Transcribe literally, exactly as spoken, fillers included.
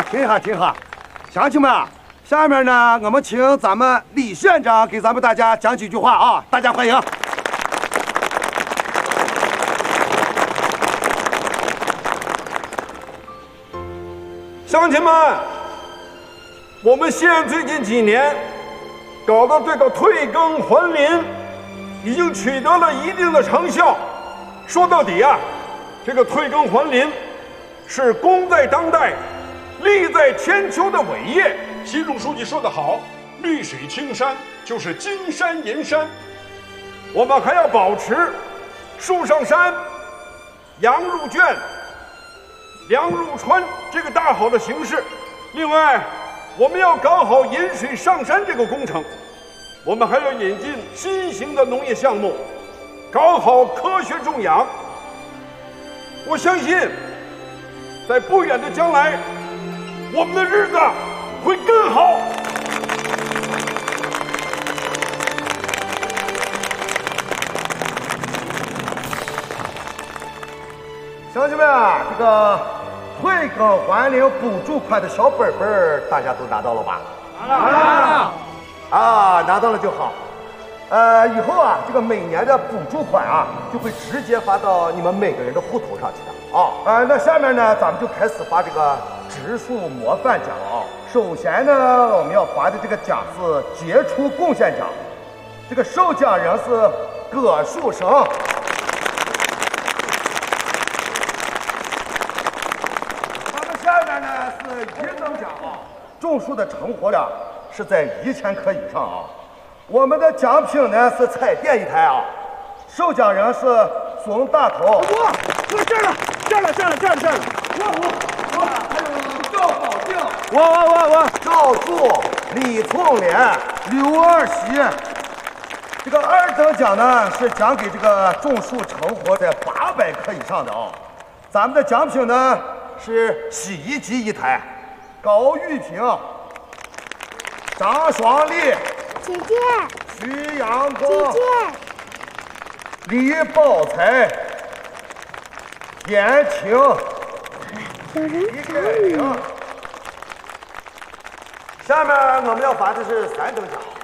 停下，停下，乡亲们啊！下面呢，我们请咱们李县长给咱们大家讲几句话啊！大家欢迎。 乡亲们，我们县最近几年搞的这个退耕还林，已经取得了一定的成效。说到底啊，这个退耕还林是功在当代、利在千秋的伟业。 习总书记说得好，绿水青山就是金山银山。 我们还要保持树上山、羊入圈、粮入川这个大好的形势。另外，我们要搞好引水上山这个工程，我们还要引进新型的农业项目，搞好科学种养。我相信，在不远的将来，我们的日子会更好。 乡亲们啊，这个退耕还林补助款的小本本大家都拿到了吧？ 拿了。 啊，拿到了就好。呃，以后啊，这个每年的补助款啊，就会直接发到你们每个人的户头上去的啊。呃，那下面呢，咱们就开始发这个植树模范奖啊。首先呢，我们要发的这个奖是杰出贡献奖，这个受奖人是葛树生。咱们下面呢是一等奖啊，种树的成活量是在一千棵以上啊。我们的奖品呢是彩电一台啊，受奖人是宋大头。 我我这儿了，这儿了，这儿了，这儿了，这儿了。我我我还有赵宝定。我我我我赵树、李凤莲、刘二喜。这个二等奖呢是奖给这个种树成活在八百棵以上的啊。咱们的奖品呢是洗衣机一台，高玉萍、张双丽。 姐姐， 徐阳光， 姐姐，李宝才，田晴， 有人李凯明。下面我们要发的是三等奖。